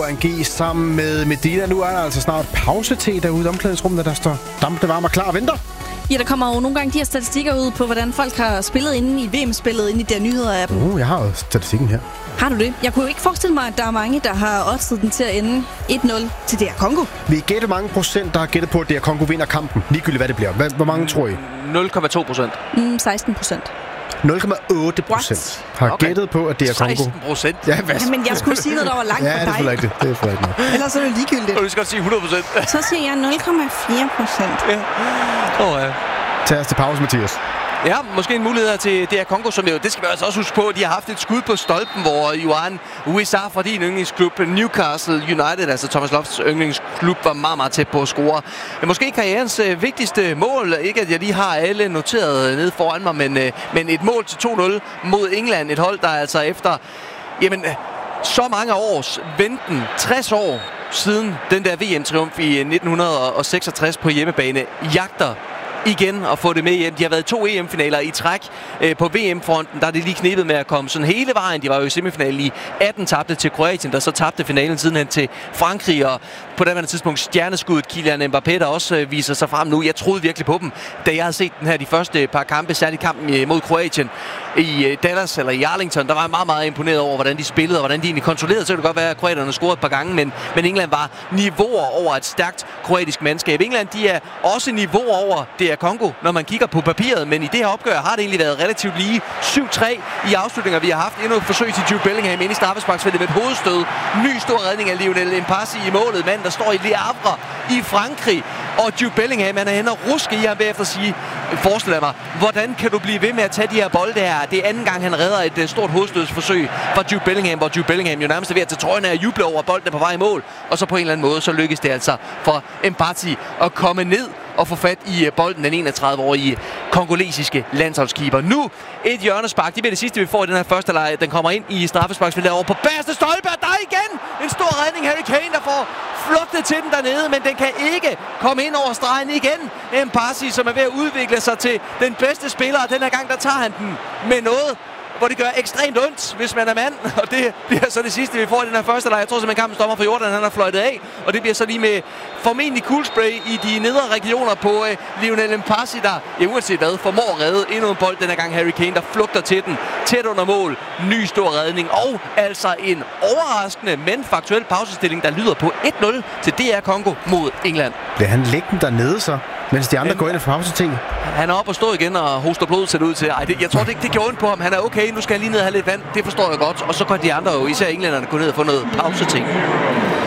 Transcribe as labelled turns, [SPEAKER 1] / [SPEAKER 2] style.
[SPEAKER 1] G sammen med Medina. Nu er der altså snart pause-te derude i omklædningsrummet, der står dampende varme og klar og venter.
[SPEAKER 2] Ja, der kommer jo nogle gange de her statistikker ud på, hvordan folk har spillet inde i VM-spillet, inde i der nyheder af dem.
[SPEAKER 1] Jeg har jo statistikken her.
[SPEAKER 2] Har du det? Jeg kunne jo ikke forestille mig, at der er mange, der har oddset den til at ende 1-0 til DR Congo.
[SPEAKER 1] Vi gætter mange procent, der har gættet på, at DR Congo vinder kampen. Ligegyldigt hvad det bliver. Hvor mange tror I?
[SPEAKER 3] 0,2%.
[SPEAKER 2] 16%.
[SPEAKER 1] 0,8% har gættet på, at det er Congo.
[SPEAKER 3] 16%?
[SPEAKER 1] Ja, hvad?
[SPEAKER 2] Men jeg skulle sige noget, der var langt
[SPEAKER 1] ja,
[SPEAKER 2] fra dig.
[SPEAKER 1] det er rigtigt. Det er rigtigt nok.
[SPEAKER 2] Ellers er det ligegyldigt.
[SPEAKER 3] Du skal godt sige 100%.
[SPEAKER 2] Så siger jeg 0,4%.
[SPEAKER 3] Ja.
[SPEAKER 1] Tag os til pause, Mathias.
[SPEAKER 3] Ja, måske en mulighed til DR Congo, som jo, det skal vi altså også huske på. De har haft et skud på stolpen, hvor Yohan Wissa fra din yndlingsklub Newcastle United, altså Thomas Lofts yndlingsklub, var meget, meget tæt på at score. Men måske karrierens vigtigste mål, ikke at jeg lige har alle noteret nede foran mig, men et mål til 2-0 mod England. Et hold, der altså efter så mange års venten, 60 år siden den der VM-triumf i 1966 på hjemmebane, jagter igen at få det med hjem. De har været 2 EM-finaler i træk på VM-fronten. Der er det lige knebet med at komme sådan hele vejen. De var jo i semifinalen i 18, tabte til Kroatien, der så tabte finalen sidenhen til Frankrig. Og på det tidspunkt stjerneskuddet Kylian Mbappé, der også viser sig frem nu. Jeg troede virkelig på dem, da jeg havde set den her de første par kampe, særligt kampen mod Kroatien i Dallas eller i Arlington. Der var jeg meget, meget imponeret over, hvordan de spillede og hvordan de egentlig kontrollerede. Så det godt være, at kroaterne scorede et par gange, men England var niveauer over et stærkt kroatisk mandskab. England, de er også niveauer over DR Congo, når man kigger på papiret, men i det her opgør har det egentlig været relativt lige. 7-3 i afslutninger. Vi har haft endnu et forsøg til Jude Bellingham ind i straffesparksfeltet med et hovedstød. Ny stor redning af Lionel Mpassi i målet. Mand, der står i Le Havre i Frankrig. Og Jude Bellingham, han er henne og ruske i ham bagefter at sige, forestiller mig, hvordan kan du blive ved med at tage de her bolde her? Det er anden gang, han redder et stort hovedstødsforsøg fra Jude Bellingham, hvor Jude Bellingham jo nærmest er ved at tage trøjen af og juble over, bolden er på vej i mål. Og så på en eller anden måde, så lykkes det altså for Mpassi at komme ned og få fat i bolden, den 31-årige kongolesiske landsholdskeeper. Nu et hjørnespark. Det bliver det sidste, vi får i den her første leg. Den kommer ind i straffesparksfeltet over på bagerste stolpe. Der er igen en stor redning. Harry Kane, der får flugtet til den dernede, men den kan ikke komme ind over stregen igen. Mpassi, som er ved at udvikle sig til den bedste spiller, og den her gang, der tager han den med noget, hvor det gør ekstremt ondt, hvis man er mand. Og det bliver så det sidste, vi får i den her første leg. Jeg tror simpelthen, kampen stopper for Jordan, han har fløjtet af. Og det bliver så lige med formentlig coolspray i de nedre regioner på Lionel Mpassi, der uanset hvad, formår at redde endnu en bold. Den her gang Harry Kane, der flugter til den. Tæt under mål. Ny stor redning. Og altså en overraskende, men faktuel pausestilling, der lyder på 1-0 til DR Congo mod England.
[SPEAKER 1] Bliver han liggende dernede så, mens de andre går ind og får pause-te?
[SPEAKER 3] Han er oppe og stå igen og hoster blod, ser det ud til. Jeg tror det gjorde ondt på ham. Han er okay, nu skal han lige ned og have lidt vand. Det forstår jeg godt. Og så kan de andre jo, især englænderne, gå ned og få noget pause-ting.